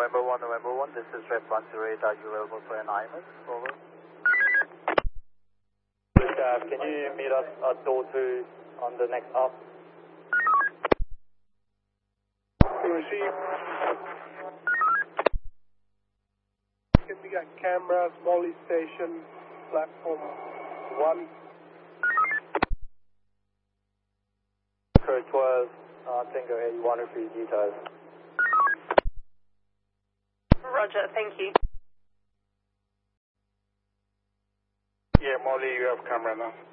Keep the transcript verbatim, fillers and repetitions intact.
November one, November one, this is Red one zero eight, are you available for an I M S? Over. Staff, can you meet us at door two on the next up? Receive. We got cameras, Molly Station, platform one. Code twelve, uh, Tango eighty-one, repeat details. Roger, thank you. Yeah, Molly, you have camera now.